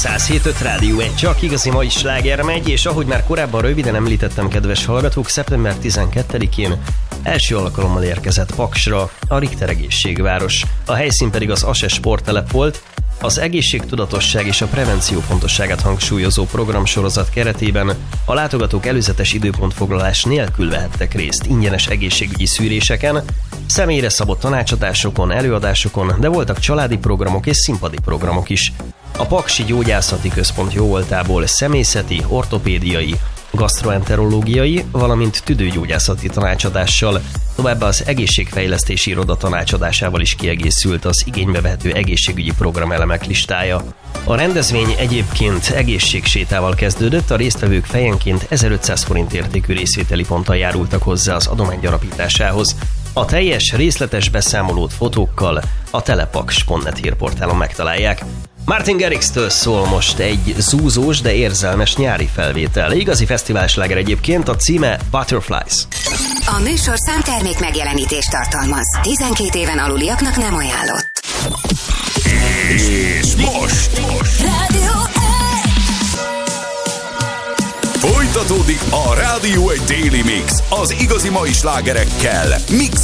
107.5 Rádió 1, csak igazi mai sláger megy, és ahogy már korábban röviden említettem, kedves hallgatók, szeptember 12-én első alkalommal érkezett Paksra a Richter egészségváros. A helyszín pedig az ASE sporttelep volt. Az egészségtudatosság és a prevenció fontosságát hangsúlyozó programsorozat keretében a látogatók előzetes időpontfoglalás nélkül vehettek részt ingyenes egészségügyi szűréseken, személyre szabott tanácsadásokon, előadásokon, de voltak családi programok és színpadi programok is. A Paksi Gyógyászati Központ jóvoltából személyzeti, ortopédiai, gasztroenterológiai, valamint tüdőgyógyászati tanácsadással, továbbá az egészségfejlesztési iroda tanácsadásával is kiegészült az igénybe vehető egészségügyi programelemek listája. A rendezvény egyébként egészségsétával kezdődött, a résztvevők fejenként 1500 forint értékű részvételi ponttal járultak hozzá az adomány gyarapításához. A teljes részletes beszámolót fotókkal a telepaks.net hírportálon megtalálják. Martin Garrix-től szól most egy zúzós, de érzelmes nyári felvétel. Igazi fesztiválsláger egyébként, a címe Butterflies. A műsorszám termék megjelenítést tartalmaz. 12 éven aluliaknak nem ajánlott. És most Rádió 1! folytatódik a Rádió 1 Daily Mix az igazi mai slágerekkel, mixel